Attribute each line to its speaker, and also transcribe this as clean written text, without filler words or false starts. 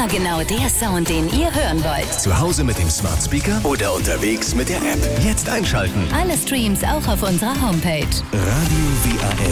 Speaker 1: Immer genau der Sound, den ihr hören wollt.
Speaker 2: Zu Hause mit dem Smart Speaker oder unterwegs mit der App. Jetzt einschalten.
Speaker 1: Alle Streams auch auf unserer Homepage.
Speaker 2: Radio WAL.